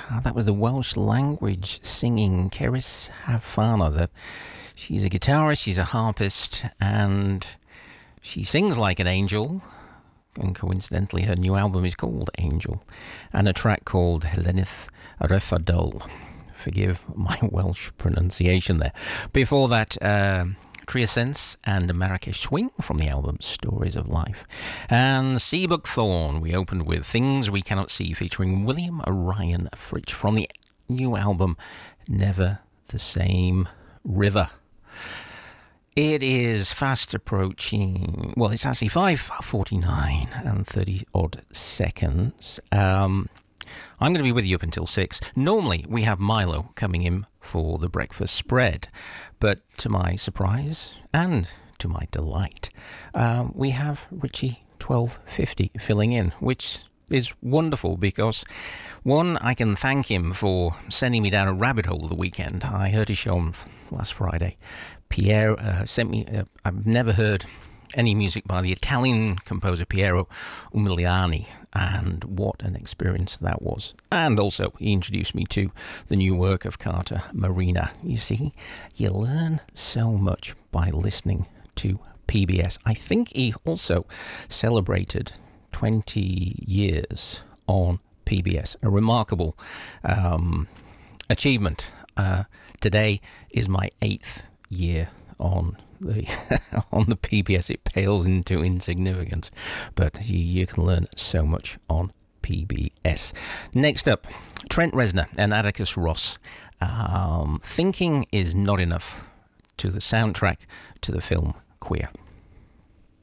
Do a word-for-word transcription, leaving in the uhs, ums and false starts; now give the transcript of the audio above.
Uh, that was the Welsh language singing Cerys Hafana. The, she's a guitarist, she's a harpist, and she sings like an angel. And coincidentally, her new album is called Angel, and a track called Helenydd Rhyfedol. Forgive my Welsh pronunciation there. Before that, uh, Tria Sense and Marrakesh Swing from the album Stories of Life. And Sea Buckthorn, we opened with Things We Cannot See, featuring William Ryan Fritsch from the new album Never the Same River. It is fast approaching, well, it's actually five forty-nine and thirty odd seconds. Um, I'm going to be with you up until six. Normally, we have Milo coming in for the breakfast spread, but to my surprise and to my delight, um, we have Richie twelve fifty filling in, which is wonderful because, one, I can thank him for sending me down a rabbit hole the weekend. I heard his show on last Friday. Pierre uh, sent me, uh, I've never heard any music by the Italian composer Piero Umiliani, and what an experience that was. And also, he introduced me to the new work of Carter Marina. You see, you learn so much by listening to P B S. I think he also celebrated twenty years on P B S, a remarkable um, achievement. Uh, today is my eighth year on the on the P B S. It pales into insignificance, but you, you can learn so much on P B S. Next up, Trent Reznor and Atticus Ross. Um, Thinking is Not Enough, to the soundtrack to the film Queer.